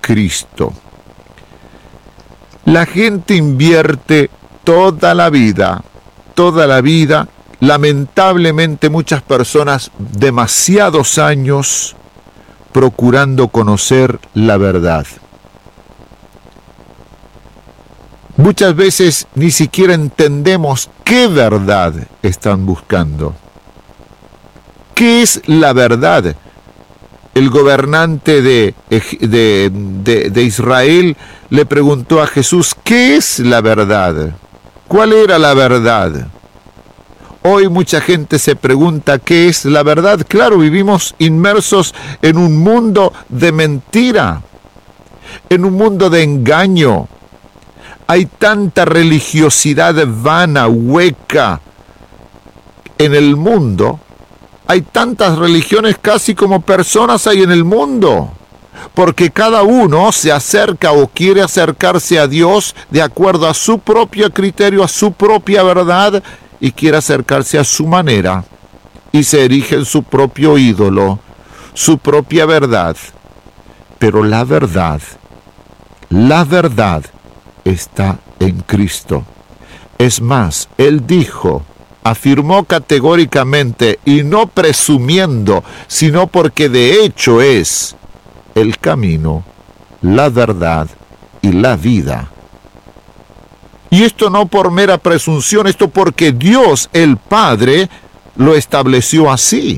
Cristo. La gente invierte toda la vida, lamentablemente muchas personas, demasiados años procurando conocer la verdad. Muchas veces ni siquiera entendemos qué verdad están buscando. ¿Qué es la verdad? El gobernante de Israel le preguntó a Jesús, ¿qué es la verdad? ¿Cuál era la verdad? Hoy mucha gente se pregunta, ¿qué es la verdad? Claro, vivimos inmersos en un mundo de mentira, en un mundo de engaño. Hay tanta religiosidad vana, hueca en el mundo. Hay tantas religiones casi como personas hay en el mundo. Porque cada uno se acerca o quiere acercarse a Dios de acuerdo a su propio criterio, a su propia verdad, y quiere acercarse a su manera. Y se erige en su propio ídolo, su propia verdad. Pero la verdad está en Cristo. Es más, Él afirmó categóricamente, y no presumiendo, sino porque de hecho es el camino, la verdad y la vida. Y esto no por mera presunción, esto porque Dios, el Padre, lo estableció así.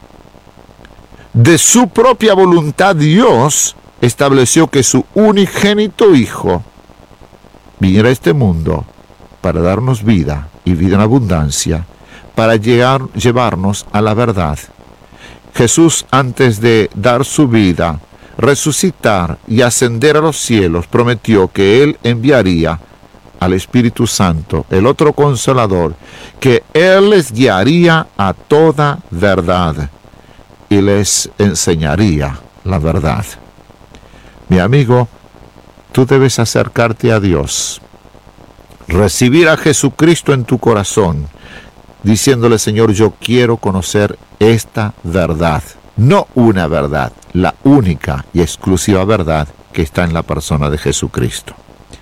De su propia voluntad, Dios estableció que su unigénito Hijo viniera a este mundo para darnos vida y vida en abundancia, para llevarnos a la verdad. Jesús, antes de dar su vida, resucitar y ascender a los cielos, prometió que Él enviaría al Espíritu Santo, el otro Consolador, que Él les guiaría a toda verdad y les enseñaría la verdad. Mi amigo, tú debes acercarte a Dios, recibir a Jesucristo en tu corazón, diciéndole, Señor, yo quiero conocer esta verdad. No una verdad, la única y exclusiva verdad que está en la persona de Jesucristo.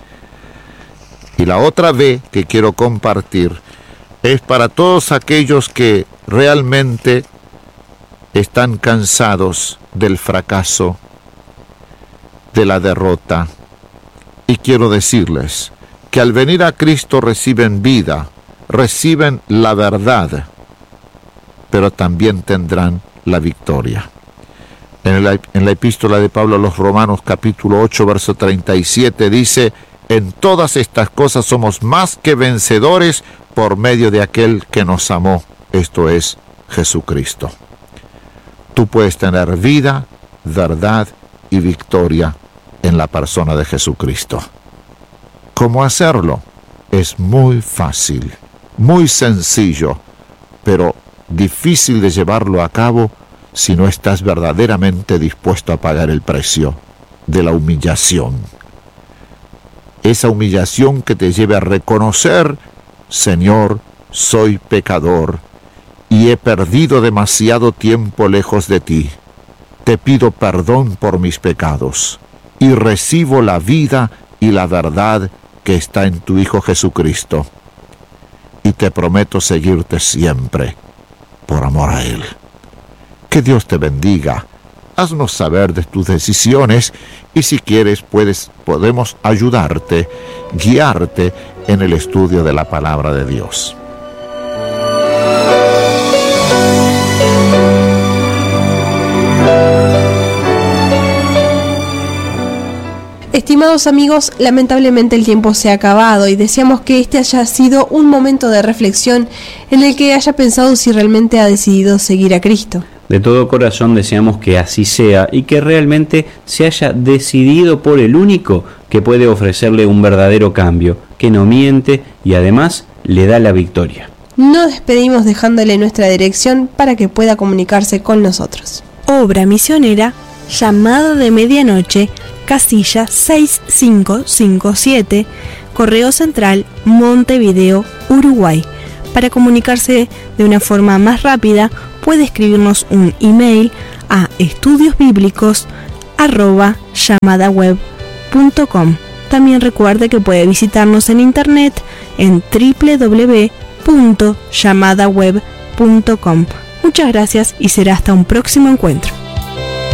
Y la otra B que quiero compartir es para todos aquellos que realmente están cansados del fracaso, de la derrota. Y quiero decirles que al venir a Cristo reciben vida, reciben la verdad, pero también tendrán la victoria. En la epístola de Pablo a los Romanos, capítulo 8, verso 37, dice, en todas estas cosas somos más que vencedores por medio de aquel que nos amó, esto es, Jesucristo. Tú puedes tener vida, verdad y victoria en la persona de Jesucristo. ¿Cómo hacerlo? Es muy fácil, muy sencillo, pero difícil de llevarlo a cabo si no estás verdaderamente dispuesto a pagar el precio de la humillación. Esa humillación que te lleve a reconocer, Señor, soy pecador y he perdido demasiado tiempo lejos de ti. Te pido perdón por mis pecados y recibo la vida y la verdad que está en tu Hijo Jesucristo. Y te prometo seguirte siempre por amor a Él. Que Dios te bendiga. Haznos saber de tus decisiones y si quieres podemos ayudarte, guiarte en el estudio de la palabra de Dios. Estimados amigos, lamentablemente el tiempo se ha acabado y deseamos que este haya sido un momento de reflexión en el que haya pensado si realmente ha decidido seguir a Cristo. De todo corazón deseamos que así sea y que realmente se haya decidido por el único que puede ofrecerle un verdadero cambio, que no miente y además le da la victoria. Nos despedimos dejándole nuestra dirección para que pueda comunicarse con nosotros. Obra misionera, Llamado de Medianoche, casilla 6557, Correo Central, Montevideo, Uruguay. Para comunicarse de una forma más rápida, puede escribirnos un email a estudiosbiblicos @llamadaweb.com. También recuerde que puede visitarnos en internet en www.llamadaweb.com. Muchas gracias y será hasta un próximo encuentro.